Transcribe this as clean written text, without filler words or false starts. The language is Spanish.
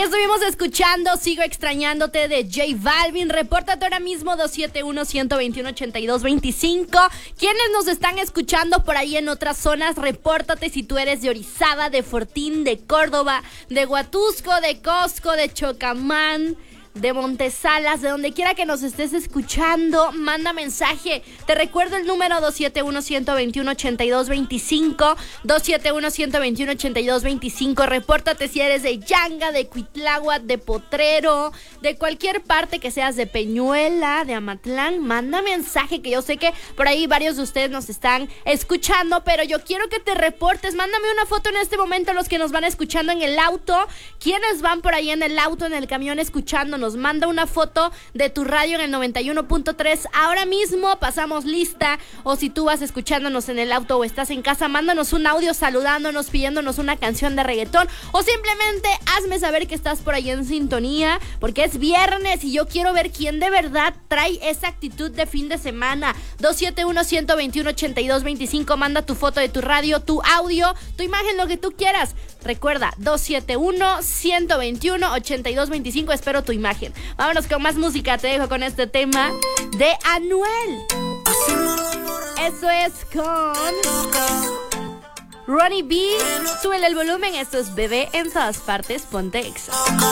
estuvimos escuchando Sigo Extrañándote de J Balvin. Repórtate ahora mismo 271-121-8225. ¿Quiénes nos están escuchando por ahí en otras zonas? Repórtate si tú eres de Orizaba, de Fortín, de Córdoba, de Huatusco, de Cosco, de Chocamán, de Montesalas, de donde quiera que nos estés escuchando, manda mensaje. Te recuerdo el número 271-121-8225, 271-121-8225. Repórtate si eres de Yanga, de Cuitláhuac, de Potrero, de cualquier parte que seas, de Peñuela, de Amatlán. Manda mensaje, que yo sé que por ahí varios de ustedes nos están escuchando, pero yo quiero que te reportes. Mándame una foto en este momento, los que nos van escuchando en el auto. ¿Quiénes van por ahí en el auto, en el camión escuchándonos? Manda una foto de tu radio en el 91.3. Ahora mismo pasamos lista. O si tú vas escuchándonos en el auto o estás en casa, mándanos un audio saludándonos, pidiéndonos una canción de reggaetón, o simplemente hazme saber que estás por ahí en sintonía, porque es viernes y yo quiero ver quién de verdad trae esa actitud de fin de semana. 271-121-8225. Manda tu foto de tu radio, tu audio, tu imagen, lo que tú quieras. Recuerda, 271-121-8225. Espero tu imagen. Vámonos con más música. Te dejo con este tema de Anuel. Eso es con Ronnie B. Súbele el volumen. Esto es Bebé en todas partes. Ponte Exa.